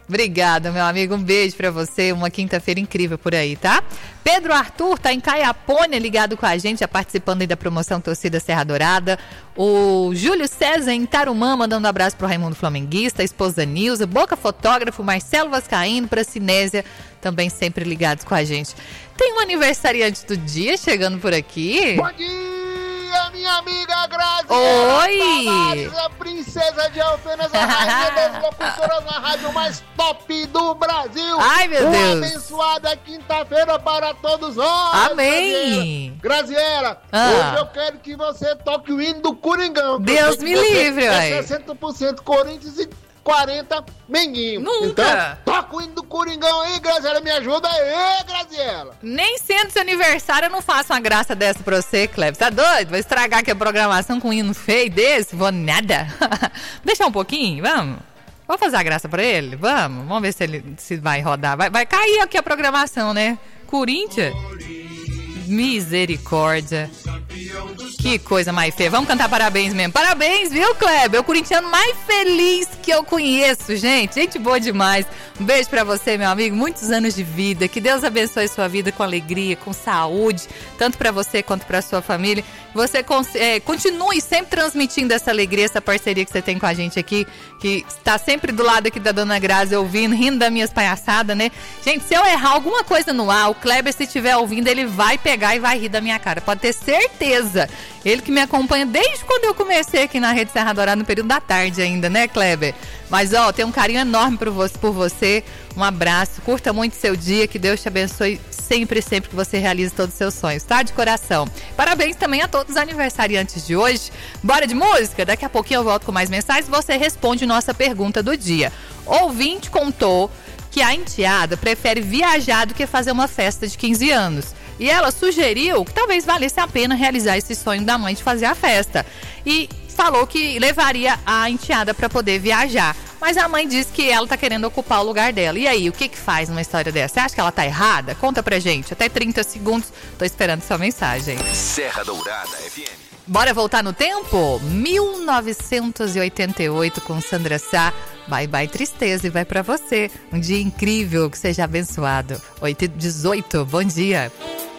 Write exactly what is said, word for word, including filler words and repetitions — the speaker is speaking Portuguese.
Obrigada, meu amigo. Um beijo pra você. Uma quinta-feira incrível por aí, tá? Pedro Arthur tá em Caiapônia ligado com a gente, já participando aí da promoção Torcida Serra Dourada. O Júlio César em Tarumã, mandando um abraço pro Raimundo Flamenguista, a esposa Nilza, Boca Fotógrafo, Marcelo Vascaíno, pra Cinésia, também sempre ligados com a gente. Tem um aniversariante do dia chegando por aqui. Bom dia, minha amiga Grazi. Oi! A princesa de Alfenas, a rainha das locutoras na rádio mais top do Brasil. Ai, meu Uma Deus. Uma abençoada quinta-feira para todos nós. Amém. Graziela, Ah. hoje eu quero que você toque o hino do Coringão. Deus me livre, é uai. sessenta por cento Corinthians e quarenta por cento Menguinho. Nunca. Então, toca o hino do Coringão aí, Graziela. Me ajuda aí, Graziela. Nem sendo seu aniversário eu não faço uma graça dessa pra você, Cleber. Tá doido? Vai estragar aqui a programação com um hino feio desse? Vou nada. Deixa um pouquinho, vamos. Vamos fazer a graça pra ele? Vamos. Vamos ver se ele se vai rodar. Vai, vai cair aqui a programação, né? Corinthians. Misericórdia. Que coisa mais feia. Vamos cantar parabéns mesmo. Parabéns, viu, Kleber? O corintiano mais feliz que eu conheço, gente. Gente boa demais. Um beijo pra você, meu amigo. Muitos anos de vida. Que Deus abençoe sua vida com alegria, com saúde, tanto pra você quanto pra sua família. Você é, continue sempre transmitindo essa alegria, essa parceria que você tem com a gente aqui, que está sempre do lado aqui da Dona Grazi ouvindo, rindo das minhas palhaçadas, né? Gente, se eu errar alguma coisa no ar, o Kleber, se estiver ouvindo, ele vai pegar e vai rir da minha cara. Pode ter certeza. Ele que me acompanha desde quando eu comecei aqui na Rede Serra Dourada, no período da tarde ainda, né, Kleber? Mas, ó, tem um carinho enorme por você, por você. Um abraço. Curta muito seu dia. Que Deus te abençoe sempre, sempre que você realize todos os seus sonhos, tá? De coração. Parabéns também a todos os aniversariantes de hoje. Bora de música? Daqui a pouquinho eu volto com mais mensagens. Você responde nossa pergunta do dia. Ouvinte contou que a enteada prefere viajar do que fazer uma festa de quinze anos. E ela sugeriu que talvez valesse a pena realizar esse sonho da mãe de fazer a festa. E falou que levaria a enteada para poder viajar. Mas a mãe disse que ela tá querendo ocupar o lugar dela. E aí, o que que faz numa história dessa? Você acha que ela tá errada? Conta pra gente. Até trinta segundos. Tô esperando sua mensagem. Serra Dourada F M. Bora voltar no tempo? mil novecentos e oitenta e oito com Sandra Sá. Bye bye tristeza e vai pra você. Um dia incrível, que seja abençoado. oito e dezoito, bom dia.